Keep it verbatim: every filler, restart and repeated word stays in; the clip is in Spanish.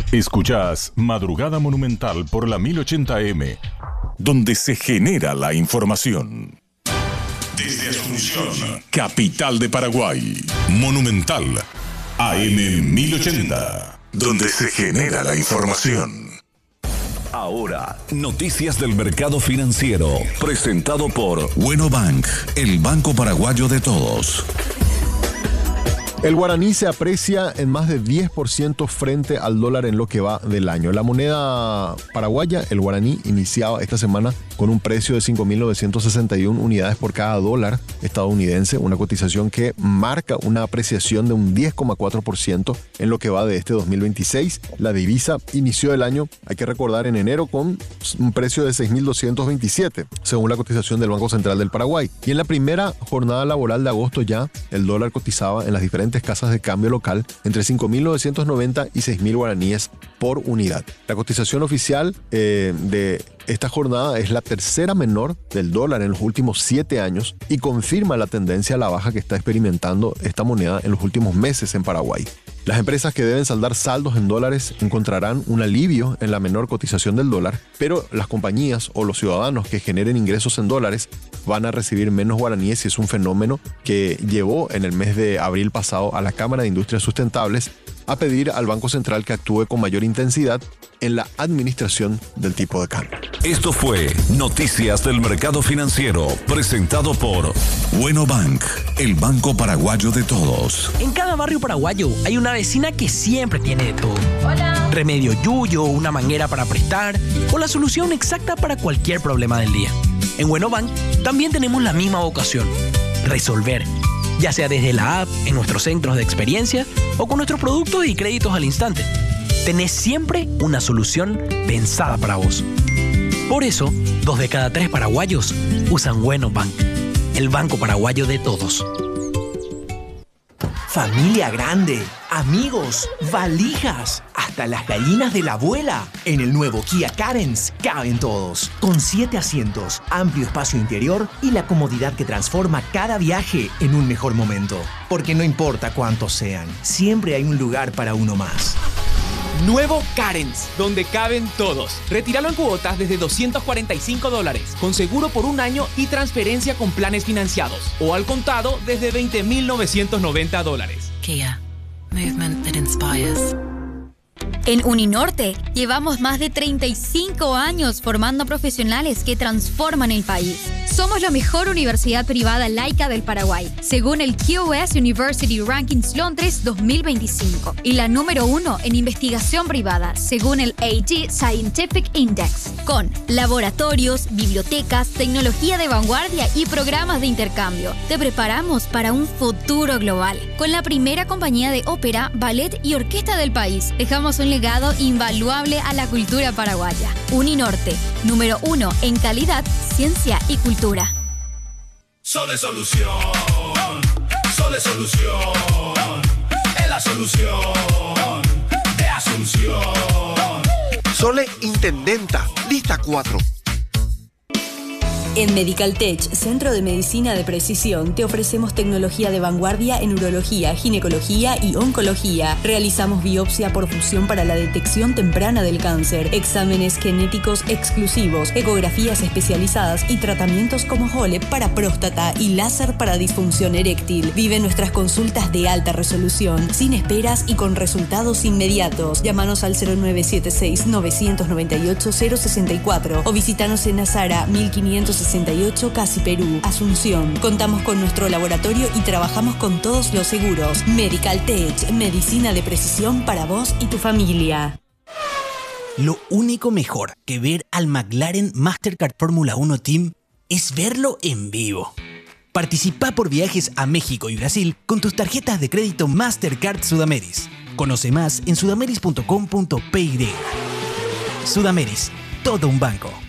Escuchás Madrugada Monumental por la mil ochenta eme, donde se genera la información. Desde Asunción, capital de Paraguay, Monumental A M mil ochenta, donde se genera la información. Ahora, noticias del mercado financiero, presentado por Bueno Bank, el banco paraguayo de todos. El guaraní se aprecia en más de diez por ciento frente al dólar en lo que va del año. La moneda paraguaya, el guaraní, iniciaba esta semana con un precio de cinco mil novecientos sesenta y una unidades por cada dólar estadounidense, una cotización que marca una apreciación de un diez coma cuatro por ciento en lo que va de este dos mil veintiséis. La divisa inició el año, hay que recordar, en enero con un precio de seis mil doscientos veintisiete, según la cotización del Banco Central del Paraguay. Y en la primera jornada laboral de agosto ya, el dólar cotizaba en las diferentes casas de cambio local entre cinco mil novecientos noventa y seis mil guaraníes por unidad. La cotización oficial eh, de esta jornada es la tercera menor del dólar en los últimos siete años y confirma la tendencia a la baja que está experimentando esta moneda en los últimos meses en Paraguay. Las empresas que deben saldar saldos en dólares encontrarán un alivio en la menor cotización del dólar, pero las compañías o los ciudadanos que generen ingresos en dólares van a recibir menos guaraníes, y es un fenómeno que llevó en el mes de abril pasado a la Cámara de Industrias Sustentables a pedir al Banco Central que actúe con mayor intensidad en la administración del tipo de cambio. Esto fue Noticias del Mercado Financiero, presentado por Bueno Bank, el banco paraguayo de todos. En cada barrio paraguayo hay una vecina que siempre tiene de todo. Hola. Remedio yuyo, una manguera para prestar o la solución exacta para cualquier problema del día. En Bueno Bank también tenemos la misma vocación: resolver. Ya sea desde la app, en nuestros centros de experiencia o con nuestros productos y créditos al instante. Tenés siempre una solución pensada para vos. Por eso, dos de cada tres paraguayos usan Bueno Bank, el banco paraguayo de todos. Familia grande, amigos, valijas, hasta las gallinas de la abuela. En el nuevo Kia Carens caben todos, con siete asientos, amplio espacio interior y la comodidad que transforma cada viaje en un mejor momento. Porque no importa cuántos sean, siempre hay un lugar para uno más. Nuevo Carens, donde caben todos. Retíralo en cuotas desde doscientos cuarenta y cinco dólares, con seguro por un año y transferencia con planes financiados. O al contado desde veinte mil novecientos noventa dólares. Kia. Movement that inspires. En Uninorte llevamos más de treinta y cinco años formando profesionales que transforman el país. Somos la mejor universidad privada laica del Paraguay, según el Q S University Rankings Londres dos mil veinticinco, y la número uno en investigación privada, según el A G Scientific Index, con laboratorios, bibliotecas, tecnología de vanguardia y programas de intercambio. Te preparamos para un futuro global, con la primera compañía de ópera, ballet y orquesta del país. Dejamos un legado invaluable a la cultura paraguaya. Uninorte, número uno en calidad, ciencia y cultura. Sole Solución, Sole Solución, es la solución de Asunción. Sole Intendenta, lista cuatro. En Medical Tech, Centro de Medicina de Precisión, te ofrecemos tecnología de vanguardia en urología, ginecología y oncología. Realizamos biopsia por fusión para la detección temprana del cáncer, exámenes genéticos exclusivos, ecografías especializadas y tratamientos como Holep para próstata y láser para disfunción eréctil. Vive nuestras consultas de alta resolución, sin esperas y con resultados inmediatos. Llámanos al cero nueve siete seis, nueve nueve ocho, cero seis cuatro o visítanos en Azara mil quinientos sesenta y ocho, Casi Perú, Asunción. Contamos con nuestro laboratorio y trabajamos con todos los seguros. Medical Tech, medicina de precisión para vos y tu familia. Lo único mejor que ver al McLaren Mastercard Fórmula uno Team es verlo en vivo. Participa por viajes a México y Brasil con tus tarjetas de crédito Mastercard Sudameris. Conoce más en sudameris punto com punto p y. Sudameris, todo un banco.